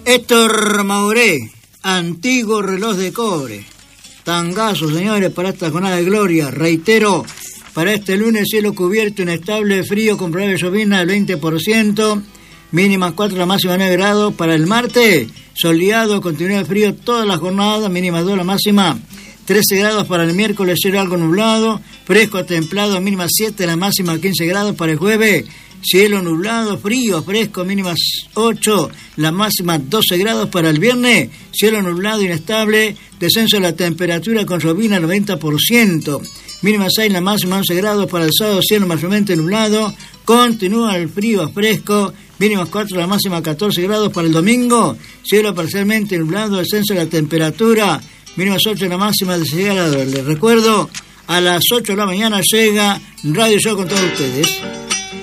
Héctor Mauré, antiguo reloj de cobre. Tangazo, señores, para esta jornada de gloria. Reitero, para este lunes cielo cubierto, inestable, frío, con probable llovizna del 20%, mínimas 4, la máxima 9 grados. Para el martes, soleado, continúa el frío toda la jornada, mínima 2, la máxima 13 grados. Para el miércoles, cielo algo nublado, fresco a templado, mínima 7, la máxima 15 grados. Para el jueves, cielo nublado, frío, fresco, mínimas 8, la máxima 12 grados. Para el viernes, cielo nublado, inestable, descenso de la temperatura con llovizna al 90%, mínima 6, la máxima 11 grados. Para el sábado, cielo mayormente nublado, continúa el frío fresco, mínimas 4, la máxima 14 grados. Para el domingo, cielo parcialmente nublado, descenso de la temperatura, mínimas 8, la máxima 16 grados. Les recuerdo, a las 8 de la mañana llega Radio Show con todos ustedes.